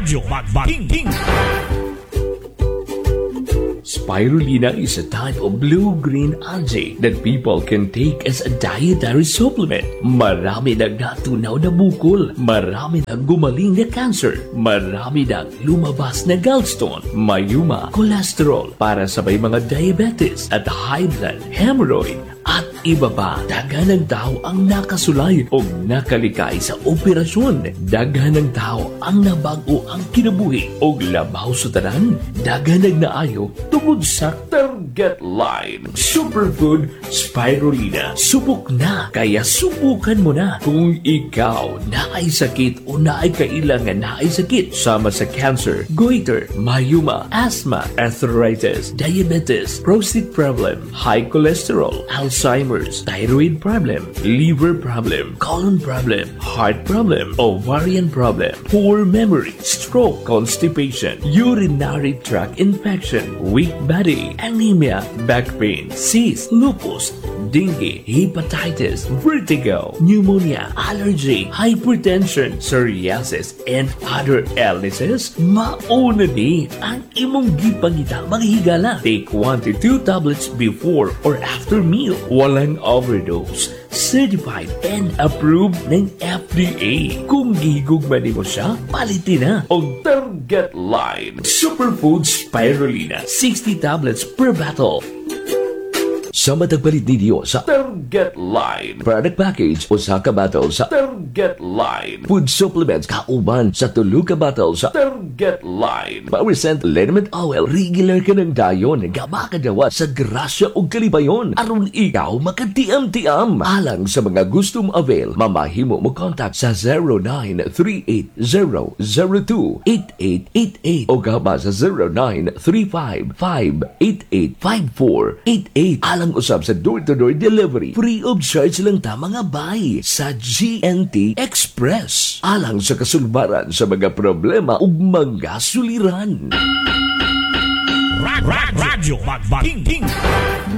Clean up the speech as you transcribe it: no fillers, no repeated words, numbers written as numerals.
Radyo Magbating. Spirulina is a type of blue-green algae that people can take as a dietary supplement. Marami nang natunaw na bukol, marami nang gumaling na cancer, marami nang lumabas na gallstone, mayuma, cholesterol para sa may mga diabetes at high blood, hemorrhoid, at iba pa. Daghan ng tao ang nakasulay o nakalikay sa operasyon. Daghan ng tao ang nabago ang kinabuhi o labaw sa tanan. Daghan ng naayo tungod sa target line. Superfood Spirulina. Subok na, kaya subukan mo na. Kung ikaw naay sakit o naay kailangan naay sakit sama sa cancer, goiter, mayuma, asthma, arthritis, diabetes, prostate problem, high cholesterol, Alzheimer's, thyroid problem, liver problem, colon problem, heart problem, ovarian problem, poor memory, stroke, constipation, urinary tract infection, weak body, anemia, back pain, cyst, lupus, dengue, hepatitis, vertigo, pneumonia, allergy, hypertension, psoriasis, and other illnesses, mauna ni ang imong gipangita maghigala. Take 1 to 2 tablets before or after meal. Walang overdose. Certified and approved ng FDA. Kung gihigugman mo siya, palitin na. O target line. Superfood Spirulina. 60 tablets per bottle. Sa matagpalit ninyo sa Target Line. Product package o sa ka-bottle sa Target Line. Food supplements kauban sa tulog ka-bottle sa Target Line. Power Scent Liniment Oil. Regular ka ng dayon. Gabakadawa sa grasya o kalibayon. Aron ikaw makatiam-tiam. Alang sa mga gustong avail, mamahimo mo contact sa 0938-002-8888 o gaba sa 0935-588-5488. Alang usab sa door-to-door delivery. Free of charge lang ta mga bay sa GNT Express. Alang sa kasulbaran sa mga problema ug mga suliran. Radyo Magbating.